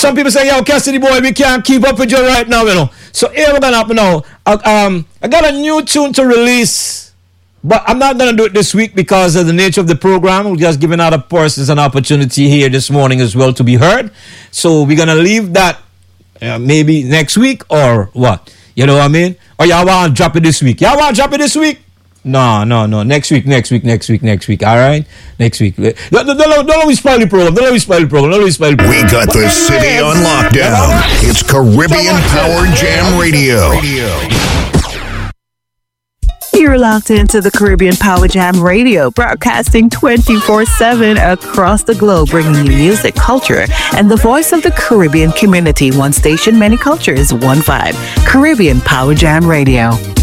Some people say, yo, Cassidy boy, we can't keep up with you right now, you know. So here we're gonna happen now. I got a new tune to release, but I'm not gonna do it this week because of the nature of the program. We're just giving other persons an opportunity here this morning as well to be heard. So we're gonna leave that maybe next week or what? You know what I mean? Or y'all want to drop it this week? Y'all want to drop it this week? No. Next week. All right? Next week. Don't let me spoil the program. We got the city on lockdown. It's Caribbean Power Jam Radio. You're locked into the Caribbean Power Jam Radio, broadcasting 24/7 across the globe, bringing you music, culture, and the voice of the Caribbean community. One station, many cultures, one vibe. Caribbean Power Jam Radio.